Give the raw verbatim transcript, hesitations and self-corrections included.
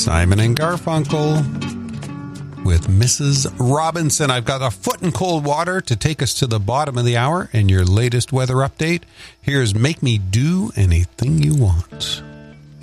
Simon and Garfunkel with Missus Robinson. I've got a foot in cold water to take us to the bottom of the hour and your latest weather update. Here's Make Me Do Anything You Want.